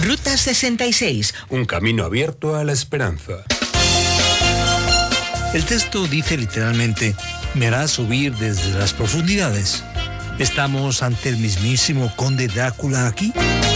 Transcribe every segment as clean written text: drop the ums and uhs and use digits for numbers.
Ruta 66. Un camino abierto a la esperanza. El texto dice literalmente, me hará subir desde las profundidades. ¿Estamos ante el mismísimo conde Drácula aquí?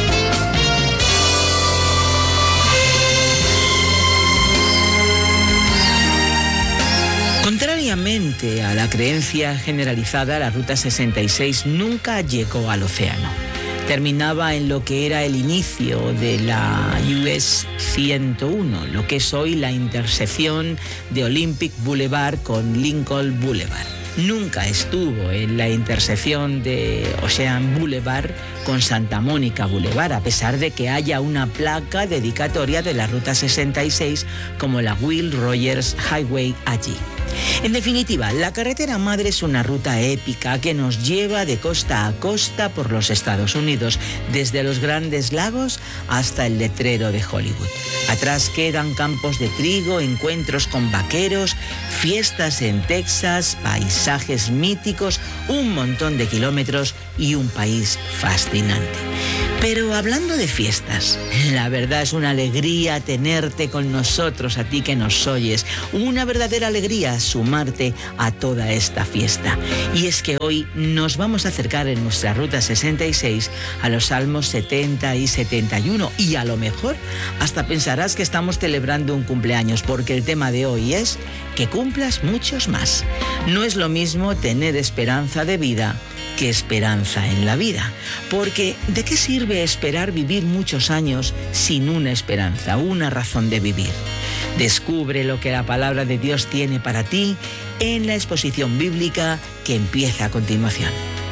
Contrariamente a la creencia generalizada, la Ruta 66 nunca llegó al océano. Terminaba en lo que era el inicio de la US 101, lo que es hoy la intersección de Olympic Boulevard con Lincoln Boulevard. Nunca estuvo en la intersección de Ocean Boulevard con Santa Mónica Boulevard, a pesar de que haya una placa dedicatoria de la Ruta 66 como la Will Rogers Highway allí. En definitiva, la carretera madre es una ruta épica que nos lleva de costa a costa por los Estados Unidos, desde los Grandes Lagos hasta el letrero de Hollywood. Atrás quedan campos de trigo, encuentros con vaqueros, fiestas en Texas, paisajes míticos, un montón de kilómetros y un país fascinante. Pero hablando de fiestas, la verdad es una alegría tenerte con nosotros, a ti que nos oyes. Una verdadera alegría sumarte a toda esta fiesta. Y es que hoy nos vamos a acercar en nuestra Ruta 66 a los Salmos 70 y 71. Y a lo mejor hasta pensarás que estamos celebrando un cumpleaños, porque el tema de hoy es que cumplas muchos más. No es lo mismo tener esperanza de vida que esperanza en la vida. Porque ¿de qué sirve esperar vivir muchos años sin una esperanza, una razón de vivir? Descubre lo que la palabra de Dios tiene para ti en la exposición bíblica que empieza a continuación.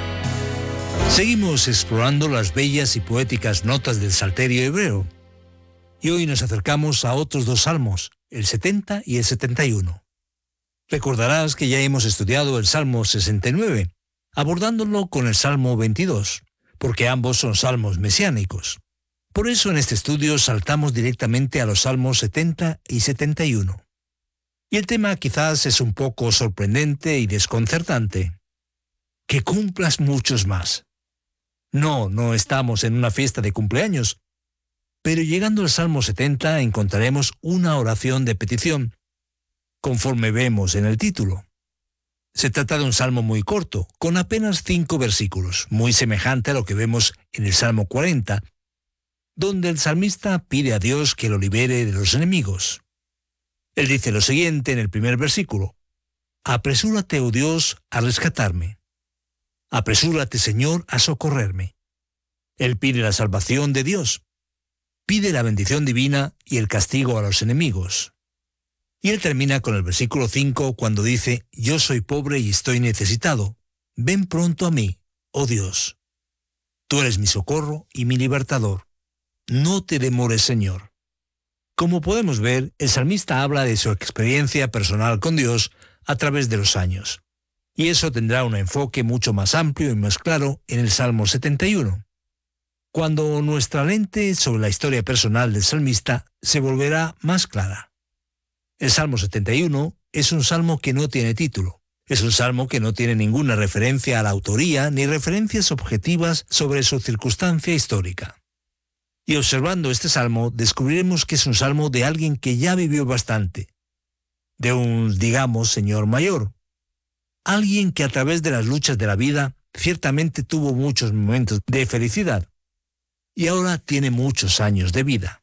Seguimos explorando las bellas y poéticas notas del Salterio hebreo. Y hoy nos acercamos a otros dos salmos, el 70 y el 71. Recordarás que ya hemos estudiado el Salmo 69, abordándolo con el Salmo 22, porque ambos son salmos mesiánicos. Por eso en este estudio saltamos directamente a los Salmos 70 y 71. Y el tema quizás es un poco sorprendente y desconcertante. Que cumplas muchos más. No estamos en una fiesta de cumpleaños, pero llegando al Salmo 70 encontraremos una oración de petición, conforme vemos en el título. Se trata de un salmo muy corto, con apenas 5 versículos, muy semejante a lo que vemos en el Salmo 40, donde el salmista pide a Dios que lo libere de los enemigos. Él dice lo siguiente en el primer versículo: Apresúrate, oh Dios, a rescatarme. Apresúrate, Señor, a socorrerme. Él pide la salvación de Dios, pide la bendición divina y el castigo a los enemigos. Y él termina con el versículo 5 cuando dice: Yo soy pobre y estoy necesitado. Ven pronto a mí, oh Dios. Tú eres mi socorro y mi libertador. No te demores, Señor. Como podemos ver, el salmista habla de su experiencia personal con Dios a través de los años. Y eso tendrá un enfoque mucho más amplio y más claro en el Salmo 71, cuando nuestra lente sobre la historia personal del salmista se volverá más clara. El Salmo 71 es un salmo que no tiene título. Es un salmo que no tiene ninguna referencia a la autoría ni referencias objetivas sobre su circunstancia histórica. Y observando este salmo, descubriremos que es un salmo de alguien que ya vivió bastante, de un, digamos, señor mayor. Alguien que a través de las luchas de la vida ciertamente tuvo muchos momentos de felicidad y ahora tiene muchos años de vida.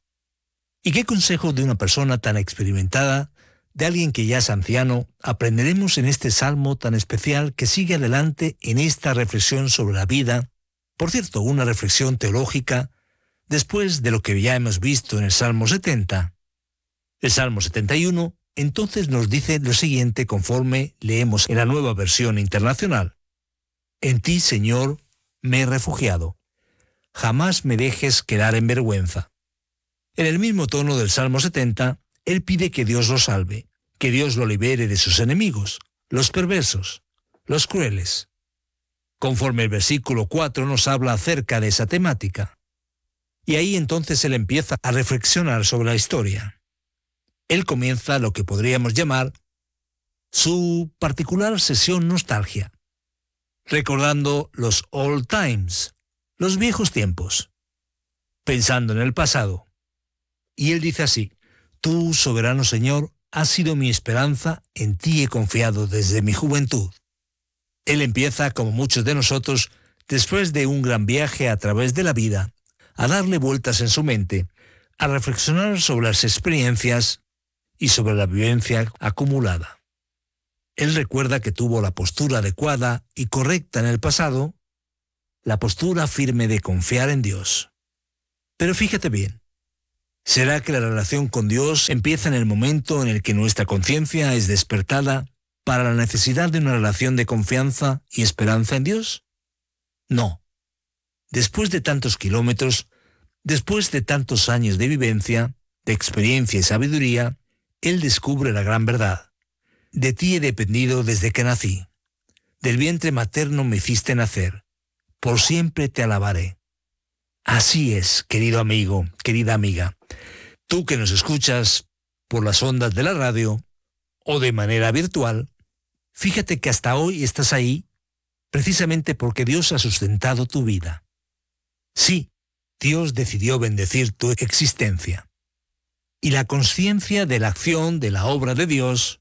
¿Y qué consejo de una persona tan experimentada, de alguien que ya es anciano, aprenderemos en este salmo tan especial que sigue adelante en esta reflexión sobre la vida? Por cierto, una reflexión teológica después de lo que ya hemos visto en el Salmo 70. El Salmo 71 entonces nos dice lo siguiente conforme leemos en la Nueva Versión Internacional: En ti, Señor, me he refugiado. Jamás me dejes quedar en vergüenza. En el mismo tono del Salmo 70, él pide que Dios lo salve, que Dios lo libere de sus enemigos, los perversos, los crueles. Conforme el versículo 4 nos habla acerca de esa temática. Y ahí entonces él empieza a reflexionar sobre la historia. Él comienza lo que podríamos llamar su particular sesión nostalgia, recordando los old times, los viejos tiempos. pensando en el pasado. Y él dice así: Tú, soberano Señor, has sido mi esperanza, en ti he confiado desde mi juventud. Él empieza, como muchos de nosotros, después de un gran viaje a través de la vida, a darle vueltas en su mente, a reflexionar sobre las experiencias y sobre la vivencia acumulada. Él recuerda que tuvo la postura adecuada y correcta en el pasado, la postura firme de confiar en Dios. Pero fíjate bien, ¿será que la relación con Dios empieza en el momento en el que nuestra conciencia es despertada para la necesidad de una relación de confianza y esperanza en Dios? No. Después de tantos kilómetros, después de tantos años de vivencia, de experiencia y sabiduría, él descubre la gran verdad. De ti he dependido desde que nací. Del vientre materno me hiciste nacer. Por siempre te alabaré. Así es, querido amigo, querida amiga. Tú que nos escuchas por las ondas de la radio o de manera virtual, fíjate que hasta hoy estás ahí precisamente porque Dios ha sustentado tu vida. Sí, Dios decidió bendecir tu existencia. Y la conciencia de la acción de la obra de Dios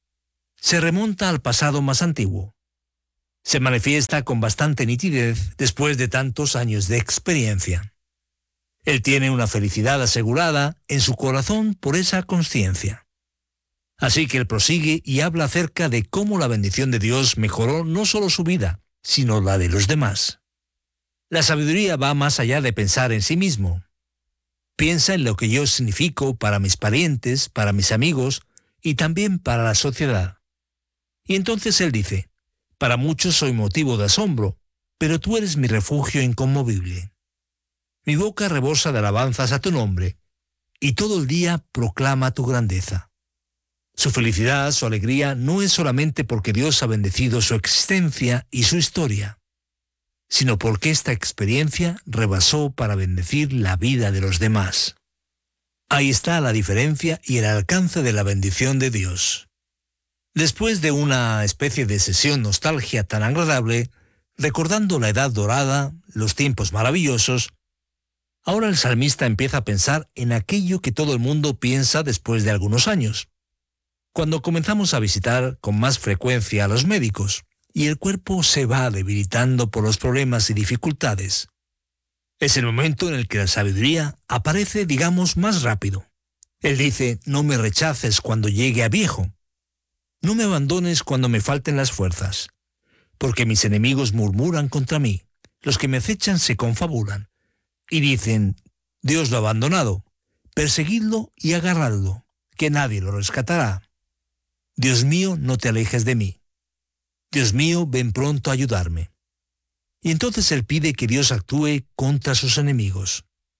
se remonta al pasado más antiguo. Se manifiesta con bastante nitidez después de tantos años de experiencia. Él tiene una felicidad asegurada en su corazón por esa conciencia. Así que él prosigue y habla acerca de cómo la bendición de Dios mejoró no solo su vida, sino la de los demás. La sabiduría va más allá de pensar en sí mismo. Piensa en lo que yo significo para mis parientes, para mis amigos y también para la sociedad. Y entonces él dice: Para muchos soy motivo de asombro, pero tú eres mi refugio inconmovible. Mi boca rebosa de alabanzas a tu nombre, y todo el día proclama tu grandeza. Su felicidad, su alegría, no es solamente porque Dios ha bendecido su existencia y su historia, sino porque esta experiencia rebasó para bendecir la vida de los demás. Ahí está la diferencia y el alcance de la bendición de Dios. Después de una especie de sesión nostalgia tan agradable, recordando la edad dorada, los tiempos maravillosos, ahora el salmista empieza a pensar en aquello que todo el mundo piensa después de algunos años, cuando comenzamos a visitar con más frecuencia a los médicos y el cuerpo se va debilitando por los problemas y dificultades. Es el momento en el que la sabiduría aparece, digamos, más rápido. Él dice: No me rechaces cuando llegue a viejo. No me abandones cuando me falten las fuerzas, porque mis enemigos murmuran contra mí, los que me acechan se confabulan, y dicen: Dios lo ha abandonado, perseguidlo y agarradlo, que nadie lo rescatará. Dios mío, no te alejes de mí. Dios mío, ven pronto a ayudarme. Y entonces él pide que Dios actúe contra sus enemigos.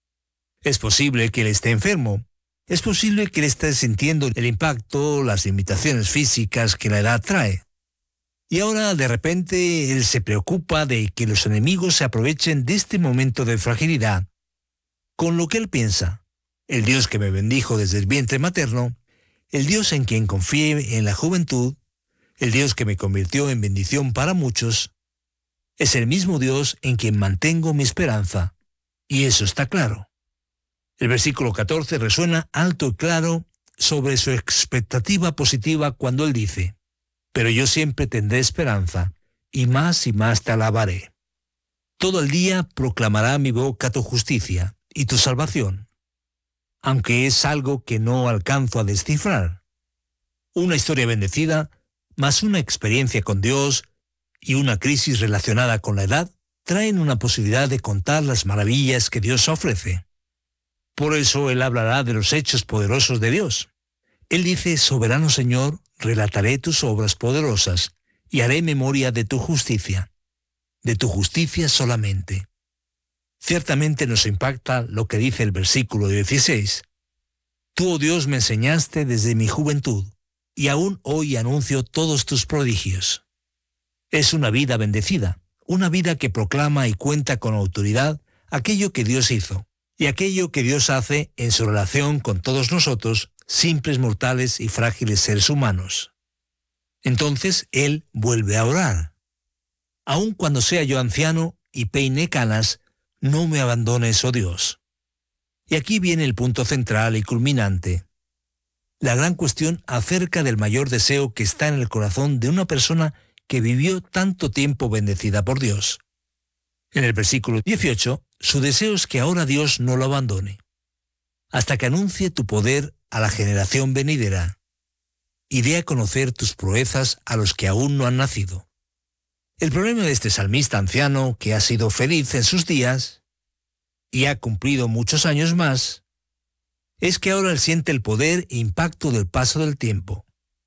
Es posible que él esté enfermo. Es posible que él esté sintiendo el impacto, las limitaciones físicas que la edad trae. Y ahora, de repente, él se preocupa de que los enemigos se aprovechen de este momento de fragilidad. Con lo que él piensa: el Dios que me bendijo desde el vientre materno, el Dios en quien confié en la juventud, el Dios que me convirtió en bendición para muchos, es el mismo Dios en quien mantengo mi esperanza. Y eso está claro. El versículo 14 resuena alto y claro sobre su expectativa positiva cuando él dice: Pero yo siempre tendré esperanza, y más te alabaré. Todo el día proclamará mi boca tu justicia y tu salvación, aunque es algo que no alcanzo a descifrar. Una historia bendecida, más una experiencia con Dios y una crisis relacionada con la edad, traen una posibilidad de contar las maravillas que Dios ofrece. Por eso él hablará de los hechos poderosos de Dios. Él dice: Soberano Señor, relataré tus obras poderosas y haré memoria de tu justicia solamente. Ciertamente nos impacta lo que dice el versículo 16. Tú, oh Dios, me enseñaste desde mi juventud, y aún hoy anuncio todos tus prodigios. Es una vida bendecida, una vida que proclama y cuenta con autoridad aquello que Dios hizo, y aquello que Dios hace en su relación con todos nosotros, simples mortales y frágiles seres humanos. Entonces él vuelve a orar: Aun cuando sea yo anciano y peine canas, no me abandones, oh Dios. Y aquí viene el punto central y culminante. La gran cuestión acerca del mayor deseo que está en el corazón de una persona que vivió tanto tiempo bendecida por Dios. En el versículo 18, su deseo es que ahora Dios no lo abandone, hasta que anuncie tu poder a la generación venidera y dé a conocer tus proezas a los que aún no han nacido. El problema de este salmista anciano, que ha sido feliz en sus días y ha cumplido muchos años más, es que ahora él siente el poder e impacto del paso del tiempo.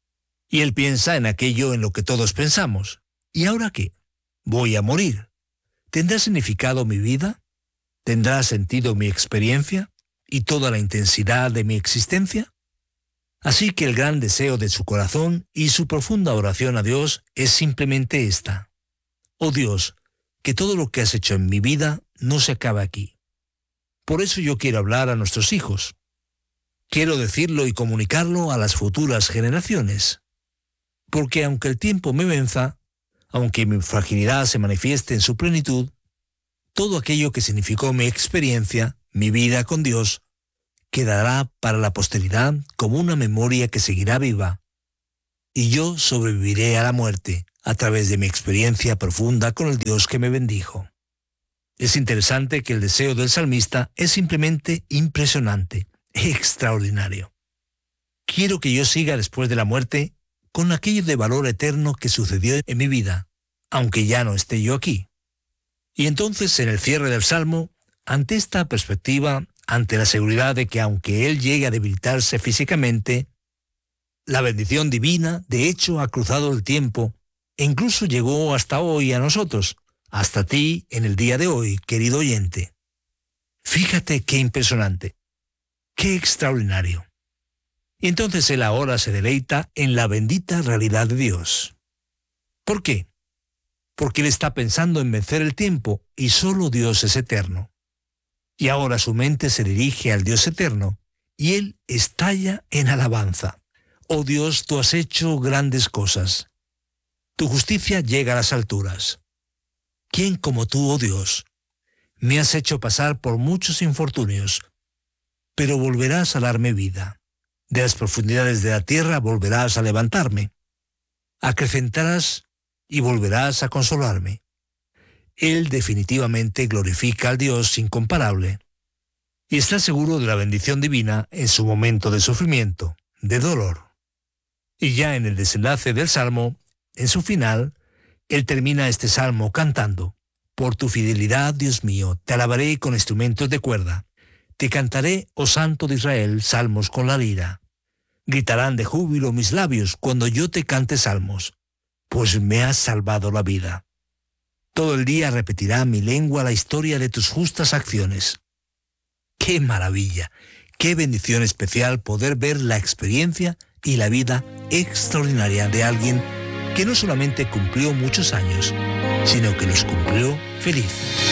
Y él piensa en aquello en lo que todos pensamos. ¿Y ahora qué? Voy a morir. ¿Tendrá significado mi vida? ¿Tendrá sentido mi experiencia y toda la intensidad de mi existencia? Así que el gran deseo de su corazón y su profunda oración a Dios es simplemente esta. Oh Dios, que todo lo que has hecho en mi vida no se acabe aquí. Por eso yo quiero hablar a nuestros hijos. Quiero decirlo y comunicarlo a las futuras generaciones. Porque aunque el tiempo me venza, aunque mi fragilidad se manifieste en su plenitud, todo aquello que significó mi experiencia, mi vida con Dios, quedará para la posteridad como una memoria que seguirá viva. Y yo sobreviviré a la muerte a través de mi experiencia profunda con el Dios que me bendijo. Es interesante que el deseo del salmista es simplemente impresionante, extraordinario. Quiero que yo siga después de la muerte con aquello de valor eterno que sucedió en mi vida, aunque ya no esté yo aquí. Y entonces, en el cierre del Salmo, ante esta perspectiva, ante la seguridad de que aunque él llegue a debilitarse físicamente, la bendición divina, de hecho, ha cruzado el tiempo e incluso llegó hasta hoy a nosotros, hasta ti en el día de hoy, querido oyente. Fíjate qué impresionante. ¡Qué extraordinario! Y entonces él ahora se deleita en la bendita realidad de Dios. ¿Por qué? Porque él está pensando en vencer el tiempo y solo Dios es eterno. Y ahora su mente se dirige al Dios eterno y él estalla en alabanza. Oh Dios, tú has hecho grandes cosas. Tu justicia llega a las alturas. ¿Quién como tú, oh Dios? Me has hecho pasar por muchos infortunios, pero volverás a darme vida. De las profundidades de la tierra volverás a levantarme. Acrecentarás y volverás a consolarme. Él definitivamente glorifica al Dios incomparable y está seguro de la bendición divina en su momento de sufrimiento, de dolor. Y ya en el desenlace del Salmo, en su final, él termina este Salmo cantando: Por tu fidelidad, Dios mío, te alabaré con instrumentos de cuerda. Te cantaré, oh Santo de Israel, salmos con la lira. Gritarán de júbilo mis labios cuando yo te cante salmos, pues me has salvado la vida. Todo el día repetirá mi lengua la historia de tus justas acciones. ¡Qué maravilla! ¡Qué bendición especial poder ver la experiencia y la vida extraordinaria de alguien que no solamente cumplió muchos años, sino que los cumplió feliz!